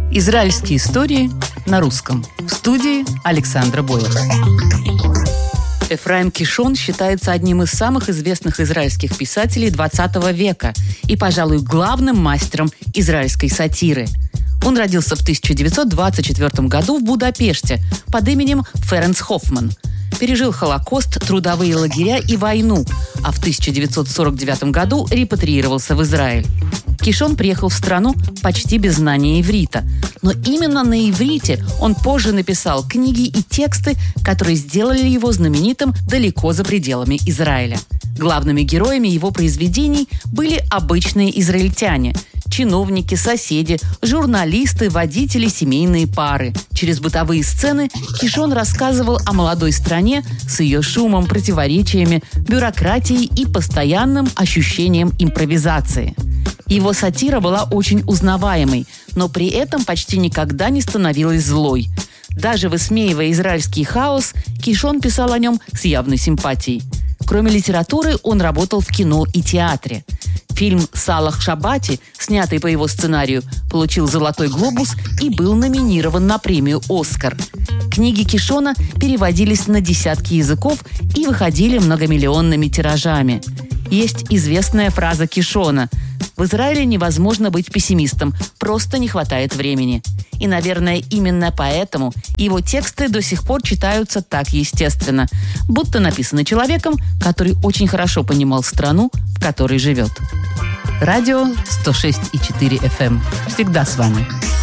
Израильские истории на русском. В студии Александра Боева. Эфраим Кишон считается одним из самых известных израильских писателей XX века и, пожалуй, главным мастером израильской сатиры. Он родился в 1924 году в Будапеште под именем Ференц Хоффман. Пережил Холокост, трудовые лагеря и войну, а в 1949 году репатриировался в Израиль. Кишон приехал в страну почти без знания иврита. Но именно на иврите он позже написал книги и тексты, которые сделали его знаменитым далеко за пределами Израиля. Главными героями его произведений были обычные израильтяне – чиновники, соседи, журналисты, водители, семейные пары. Через бытовые сцены Кишон рассказывал о молодой стране с ее шумом, противоречиями, бюрократией и постоянным ощущением импровизации. Его сатира была очень узнаваемой, но при этом почти никогда не становилась злой. Даже высмеивая израильский хаос, Кишон писал о нем с явной симпатией. Кроме литературы, он работал в кино и театре. Фильм «Салах Шабати», снятый по его сценарию, получил «Золотой глобус» и был номинирован на премию «Оскар». Книги Кишона переводились на десятки языков и выходили многомиллионными тиражами. Есть известная фраза Кишона: «В Израиле невозможно быть пессимистом, просто не хватает времени». И, наверное, именно поэтому его тексты до сих пор читаются так естественно, будто написаны человеком, который очень хорошо понимал страну, в которой живет. Радио 106,4 FM. Всегда с вами.